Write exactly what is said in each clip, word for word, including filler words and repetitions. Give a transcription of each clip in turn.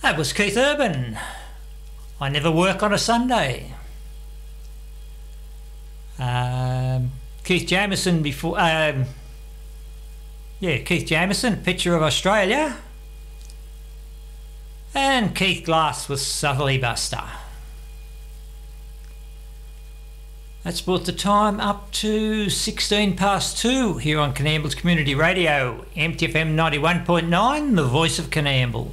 That was Keith Urban. I never work on a Sunday. Um, Keith Jamieson before... Um, yeah, Keith Jamieson, Picture of Australia. And Keith Glass was Southerly Buster. That's brought the time up to sixteen past two here on Coonamble's Community Radio, M T F M ninety-one point nine, the voice of Coonamble.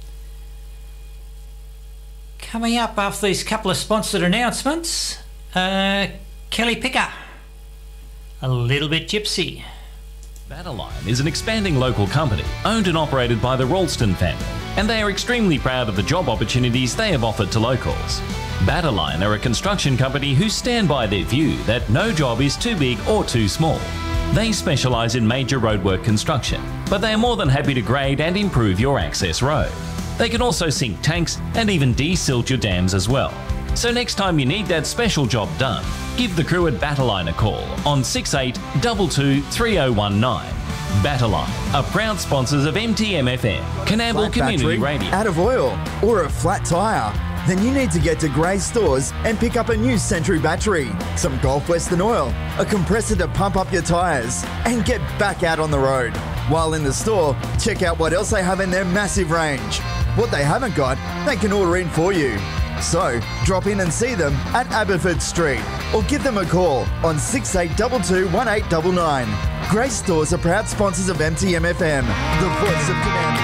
Coming up after these couple of sponsored announcements, uh, Kelly Picker, A Little Bit Gypsy. Battalion is an expanding local company owned and operated by the Ralston family, and they are extremely proud of the job opportunities they have offered to locals. Battalion are a construction company who stand by their view that no job is too big or too small. They specialise in major roadwork construction, but they are more than happy to grade and improve your access road. They can also sink tanks and even de-silt your dams as well. So next time you need that special job done, give the crew at Battalion a call on six eight two two three oh one nine. Battalion are proud sponsors of M T M F M, Coonamble Community Radio. Out of oil or a flat tyre? Then you need to get to Gray's Stores and pick up a new Century battery, some Gulf Western oil, a compressor to pump up your tyres, and get back out on the road. While in the store, check out what else they have in their massive range. What they haven't got, they can order in for you. So, drop in and see them at Aberford Street or give them a call on six eight two two one eight nine nine. Gray's Stores are proud sponsors of M T M F M, the voice of Coonamble.